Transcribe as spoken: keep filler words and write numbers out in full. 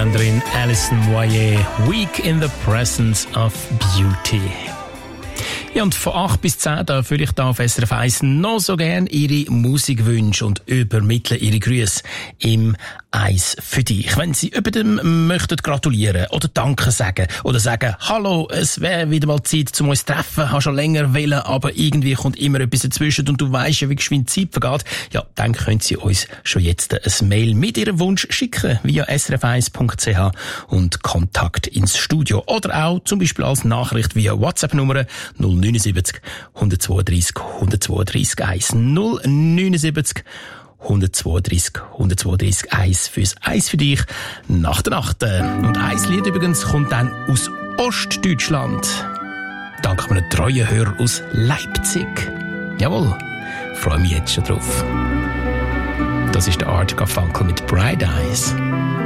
Engländerin Alison Moyet, Week in the Presence of Beauty. Ja, und von acht bis zehn darf ich da auf S R F eins noch so gerne Ihre Musikwünsche und übermitteln Ihre Grüße im Eis für dich. Wenn Sie jemandem möchten gratulieren oder Danke sagen oder sagen, hallo, es wäre wieder mal Zeit, zum uns zu treffen, habe schon länger wollen, aber irgendwie kommt immer etwas dazwischen und du weisst ja, wie geschwind die Zeit vergeht, ja, dann können Sie uns schon jetzt ein Mail mit Ihrem Wunsch schicken via s r f eins punkt c h und Kontakt ins Studio oder auch zum Beispiel als Nachricht via WhatsApp-Nummer null neun sieben null, eins zwei drei, eins zwei drei eins null neun sieben eins zwei drei, eins zwei drei eins fürs Eis für dich nach der Nacht. Und ein Lied übrigens kommt dann aus Ostdeutschland. Dank einem treuen Hörer aus Leipzig. Jawohl, freue mich jetzt schon drauf. Das ist der Art Garfunkel mit Bright Eyes.